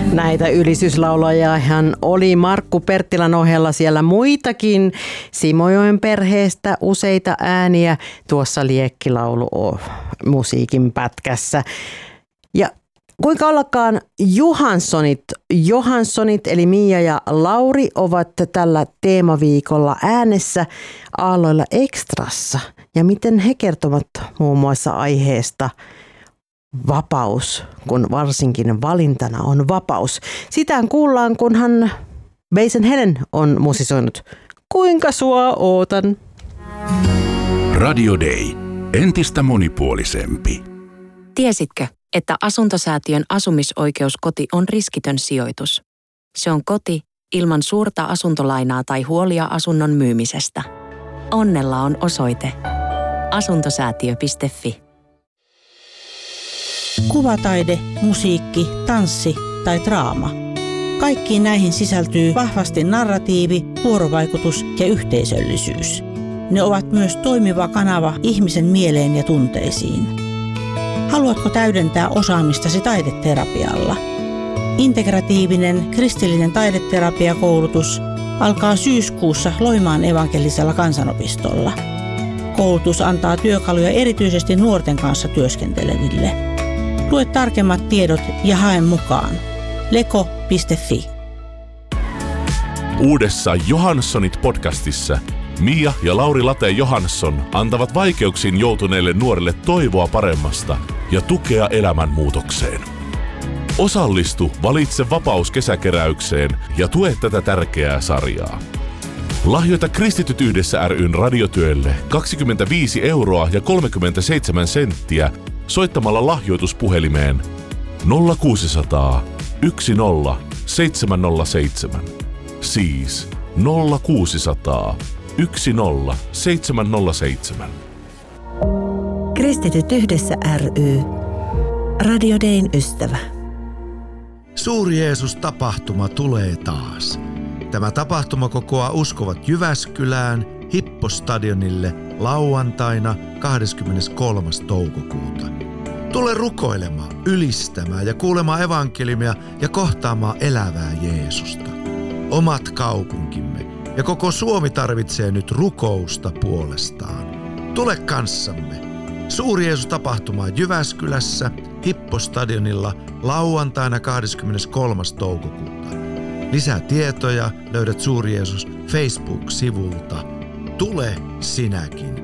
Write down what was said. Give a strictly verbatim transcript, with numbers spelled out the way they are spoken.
Näitä ylistyslaulajahan oli Markku Perttilän ohella siellä muitakin. Simojoen perheestä useita ääniä tuossa liekkilaulu musiikin pätkässä. Ja kuinka ollakaan Johanssonit, Johanssonit eli Mia ja Lauri ovat tällä teemaviikolla äänessä Aalloilla Extrassa. Ja miten he kertovat muun muassa aiheesta vapaus, kun varsinkin valintana on vapaus. Sitähän kuullaan, kunhan Beisen Helen on musisoinut Kuinka sua ootan. Radio Day. Entistä monipuolisempi. Tiesitkö, että Asuntosäätiön asumisoikeuskoti on riskitön sijoitus? Se on koti ilman suurta asuntolainaa tai huolia asunnon myymisestä. Onnella on osoite asuntosäätiö piste fi. Kuvataide, musiikki, tanssi tai draama. Kaikkiin näihin sisältyy vahvasti narratiivi, vuorovaikutus ja yhteisöllisyys. Ne ovat myös toimiva kanava ihmisen mieleen ja tunteisiin. Haluatko täydentää osaamistasi taideterapialla? Integratiivinen kristillinen taideterapiakoulutus alkaa syyskuussa Loimaan evankelisella kansanopistolla. Koulutus antaa työkaluja erityisesti nuorten kanssa työskenteleville. Lue tarkemmat tiedot ja hae mukaan. leko piste fi. Uudessa Johanssonit-podcastissa Mia ja Lauri Late Johansson antavat vaikeuksiin joutuneille nuorille toivoa paremmasta ja tukea elämänmuutokseen. Osallistu Valitse vapaus -kesäkeräykseen ja tue tätä tärkeää sarjaa. Lahjoita Kristityt yhdessä ry:n radiotyölle kaksikymmentäviisi euroa ja kolmekymmentäseitsemän senttiä soittamalla lahjoituspuhelimeen nolla kuusisataa yksi nolla seitsemän nolla seitsemän. Siis nolla kuusisataa yksi nolla seitsemän nolla seitsemän. Kristityt yhdessä ry. Radio Dayn ystävä. Suuri Jeesus-tapahtuma tulee taas. Tämä tapahtuma kokoaa uskovat Jyväskylään Hippo-stadionille lauantaina kahdeskymmeneskolmas toukokuuta. Tule rukoilemaan, ylistämään ja kuulemaan evankeliumia ja kohtaamaan elävää Jeesusta. Omat kaupunkimme ja koko Suomi tarvitsee nyt rukousta puolestaan. Tule kanssamme. Suuri Jeesus-tapahtuma Jyväskylässä Hippo-stadionilla lauantaina kahdeskymmeneskolmas toukokuuta. Lisää tietoja löydät Suuri Jeesus Facebook-sivulta. Tule sinäkin.